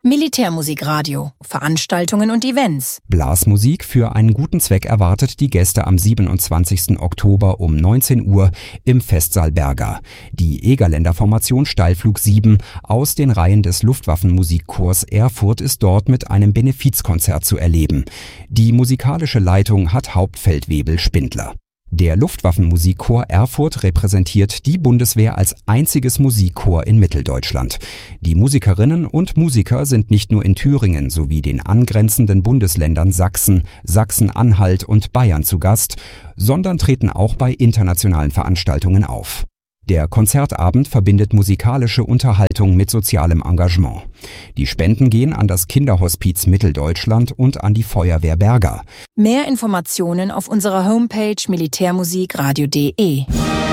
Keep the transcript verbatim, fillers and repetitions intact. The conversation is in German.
Militärmusikradio, Veranstaltungen und Events. Blasmusik für einen guten Zweck erwartet die Gäste am siebenundzwanzigsten Oktober um neunzehn Uhr im Festsaal Berga. Die Egerländer Formation Steilflug sieben aus den Reihen des Luftwaffenmusikchors Erfurt ist dort mit einem Benefizkonzert zu erleben. Die musikalische Leitung hat Hauptfeldwebel Spindler. Der Luftwaffenmusikchor Erfurt repräsentiert die Bundeswehr als einziges Musikchor in Mitteldeutschland. Die Musikerinnen und Musiker sind nicht nur in Thüringen sowie den angrenzenden Bundesländern Sachsen, Sachsen-Anhalt und Bayern zu Gast, sondern treten auch bei internationalen Veranstaltungen auf. Der Konzertabend verbindet musikalische Unterhaltung mit sozialem Engagement. Die Spenden gehen an das Kinderhospiz Mitteldeutschland und an die Feuerwehr Berga. Mehr Informationen auf unserer Homepage militärmusikradio punkt de.